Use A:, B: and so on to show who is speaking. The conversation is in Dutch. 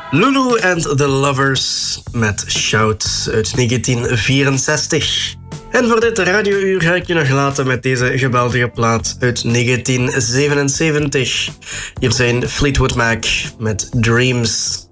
A: Lulu and the Lovers met Shout uit 1964. En voor dit radiouur ga ik je nog laten met deze geweldige plaat uit 1977. Hier zijn Fleetwood Mac met Dreams.